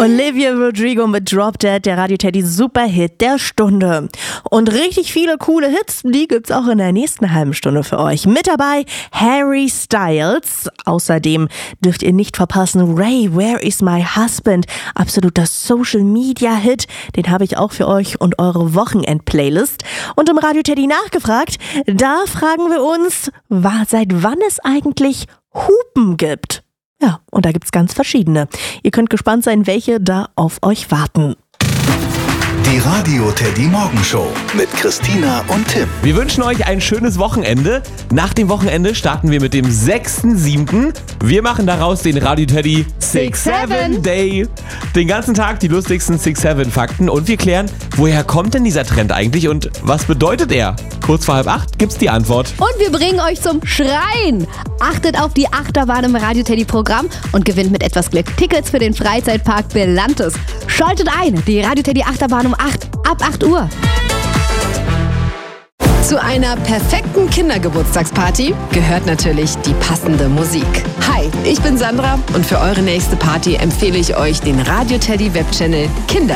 Olivia Rodrigo mit Drop Dead, der Radio Teddy Superhit der Stunde. Und richtig viele coole Hits, die gibt's auch in der nächsten halben Stunde für euch. Mit dabei Harry Styles. Außerdem dürft ihr nicht verpassen Ray, Where is my husband? Absoluter Social Media Hit. Den habe ich auch für euch und eure Wochenend-Playlist. Und im Radio Teddy nachgefragt, da fragen wir uns, seit wann es eigentlich Hupen gibt. Ja, und da gibt's ganz verschiedene. Ihr könnt gespannt sein, welche da auf euch warten. Die Radio Teddy Morgenshow mit Christina und Tim. Wir wünschen euch ein schönes Wochenende. Nach dem Wochenende starten wir mit dem 6.7. Wir machen daraus den Radio Teddy 6-7 Day. Den ganzen Tag die lustigsten 6-7 Fakten und wir klären, woher kommt denn dieser Trend eigentlich und was bedeutet er? Kurz vor 7:30 gibt's die Antwort. Und wir bringen euch zum Schreien. Achtet auf die Achterbahn im Radio Teddy Programm und gewinnt mit etwas Glück Tickets für den Freizeitpark Belantes. Schaltet ein, die Radio Teddy Achterbahn um 8, ab 8 Uhr. Zu einer perfekten Kindergeburtstagsparty gehört natürlich die passende Musik. Hi, ich bin Sandra und für eure nächste Party empfehle ich euch den Radio Teddy Webchannel Kinder